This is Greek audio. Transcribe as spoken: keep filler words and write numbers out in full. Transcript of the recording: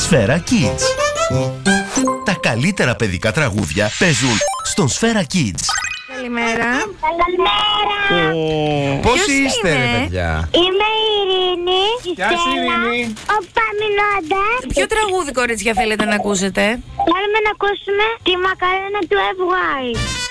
Σφαίρα Kids. Τα καλύτερα παιδικά τραγούδια παίζουν στον Σφαίρα Kids. Καλημέρα. Καλημέρα. Πώς Ποιος είστε, είναι? ρε παιδιά? Είμαι η Ειρήνη. Γεια σου, Ειρήνη. Ο Παμινώντας. Ποιο τραγούδι, κορίτσια, θέλετε να ακούσετε? Θέλουμε να ακούσουμε τη μακαρένα του F Y.